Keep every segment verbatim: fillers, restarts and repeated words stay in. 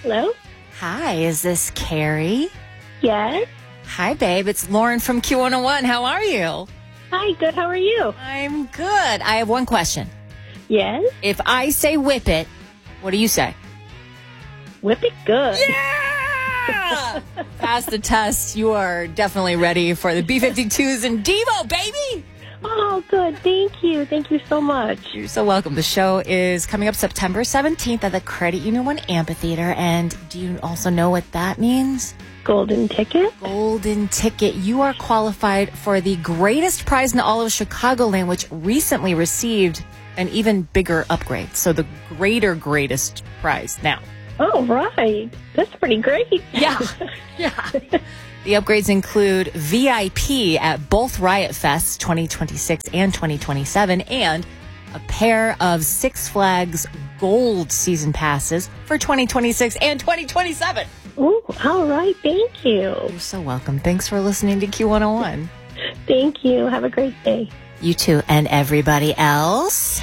Hello? Hi, is this Carrie? Yes. Hi, babe. It's Lauren from Q one oh one. How are you? Hi, good. How are you? I'm good. I have one question. Yes. If I say whip it, what do you say? Whip it good. Yeah! Pass the test. You are definitely ready for the B fifty-twos and Devo, baby! Oh, good. Thank you. Thank you so much. You're so welcome. The show is coming up September seventeenth at the Credit Union One Amphitheater. And do you also know what that means? Golden ticket? Golden ticket. You are qualified for the greatest prize in all of Chicagoland, which recently received an even bigger upgrade. So the greater greatest prize now. Oh, right. That's pretty great. Yeah. Yeah. The upgrades include V I P at both Riot Fests twenty twenty-six and twenty twenty-seven and a pair of Six Flags Gold season passes for twenty twenty-six and twenty twenty-seven. Oh, all right. Thank you. You're so welcome. Thanks for listening to Q one oh one. Thank you. Have a great day. You too, and everybody else.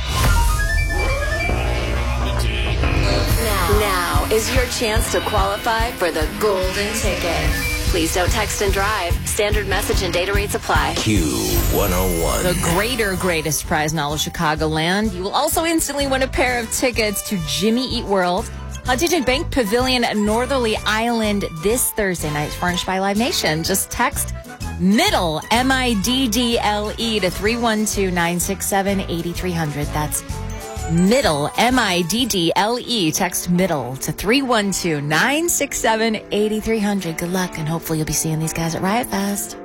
Now, now is your chance to qualify for the golden ticket. Please don't text and drive. Standard message and data rates apply. Q one oh one. The greater greatest prize in all of Chicagoland. You will also instantly win a pair of tickets to Jimmy Eat World, Huntington Bank Pavilion at Northerly Island this Thursday night, furnished by Live Nation. Just text MIDDLE, M I D D L E, to three one two, nine six seven, eight three zero zero. That's MIDDLE, M I D D L E. Text MIDDLE to three one two, nine six seven, eight three zero zero. Good luck, and hopefully you'll be seeing these guys at Riot Fest.